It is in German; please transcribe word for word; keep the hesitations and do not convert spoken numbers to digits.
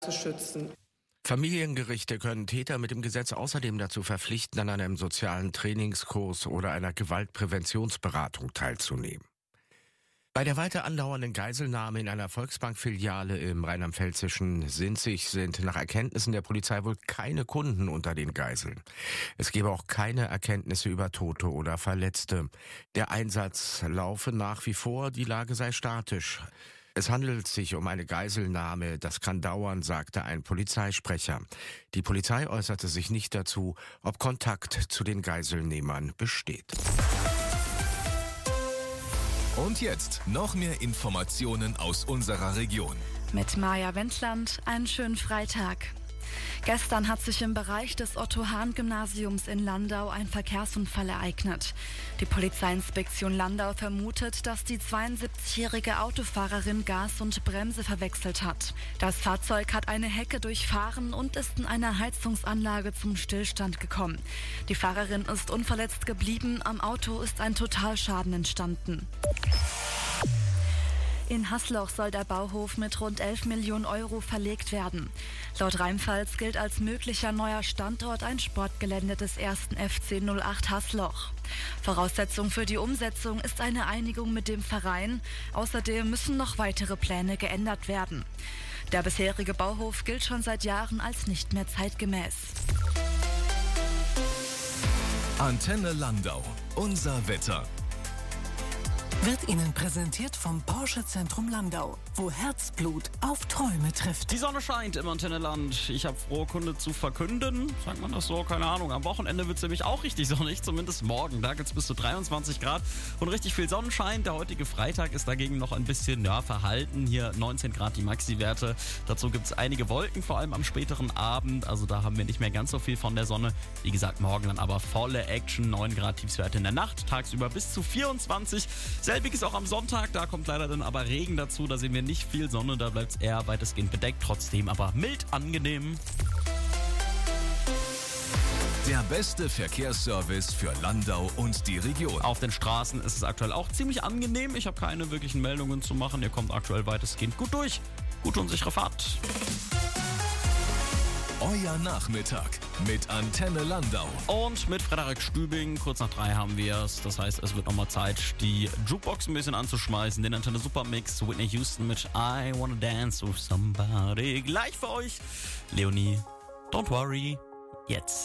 zu schützen. Familiengerichte können Täter mit dem Gesetz außerdem dazu verpflichten, an einem sozialen Trainingskurs oder einer Gewaltpräventionsberatung teilzunehmen. Bei der weiter andauernden Geiselnahme in einer Volksbank-Filiale im rheinland-pfälzischen Sinzig sind nach Erkenntnissen der Polizei wohl keine Kunden unter den Geiseln. Es gebe auch keine Erkenntnisse über Tote oder Verletzte. Der Einsatz laufe nach wie vor, die Lage sei statisch. Es handelt sich um eine Geiselnahme, das kann dauern, sagte ein Polizeisprecher. Die Polizei äußerte sich nicht dazu, ob Kontakt zu den Geiselnehmern besteht. Und jetzt noch mehr Informationen aus unserer Region. Mit Maja Wendland, einen schönen Freitag. Gestern hat sich im Bereich des Otto-Hahn-Gymnasiums in Landau ein Verkehrsunfall ereignet. Die Polizeiinspektion Landau vermutet, dass die zweiundsiebzigjährige Autofahrerin Gas und Bremse verwechselt hat. Das Fahrzeug hat eine Hecke durchfahren und ist in einer Heizungsanlage zum Stillstand gekommen. Die Fahrerin ist unverletzt geblieben, am Auto ist ein Totalschaden entstanden. In Hasloch soll der Bauhof mit rund elf Millionen Euro verlegt werden. Laut Rheinpfalz gilt als möglicher neuer Standort ein Sportgelände des ersten F C null acht Hasloch. Voraussetzung für die Umsetzung ist eine Einigung mit dem Verein. Außerdem müssen noch weitere Pläne geändert werden. Der bisherige Bauhof gilt schon seit Jahren als nicht mehr zeitgemäß. Antenne Landau. Unser Wetter. Wird Ihnen präsentiert vom Porsche Zentrum Landau, wo Herzblut auf Träume trifft. Die Sonne scheint im Antenneland. Ich habe frohe Kunde zu verkünden. Sagt man das so? Keine Ahnung. Am Wochenende wird es nämlich auch richtig sonnig, zumindest morgen. Da gibt es bis zu dreiundzwanzig Grad und richtig viel Sonnenschein. Der heutige Freitag ist dagegen noch ein bisschen ja, verhalten. Hier neunzehn Grad die Maxi-Werte. Dazu gibt es einige Wolken, vor allem am späteren Abend. Also da haben wir nicht mehr ganz so viel von der Sonne. Wie gesagt, morgen dann aber volle Action. neun Grad Tiefstwerte in der Nacht. Tagsüber bis zu vierundzwanzig. Selbiges auch am Sonntag, da kommt leider dann aber Regen dazu, da sehen wir nicht viel Sonne, da bleibt es eher weitestgehend bedeckt, trotzdem aber mild angenehm. Der beste Verkehrsservice für Landau und die Region. Auf den Straßen ist es aktuell auch ziemlich angenehm, ich habe keine wirklichen Meldungen zu machen, ihr kommt aktuell weitestgehend gut durch, gute und sichere Fahrt. Euer Nachmittag mit Antenne Landau. Und mit Frederik Stübing, kurz nach drei haben wir es. Das heißt, es wird nochmal Zeit, die Jukebox ein bisschen anzuschmeißen. Den Antenne Supermix, Whitney Houston mit I Wanna Dance with Somebody. Gleich für euch, Leonie, don't worry, jetzt.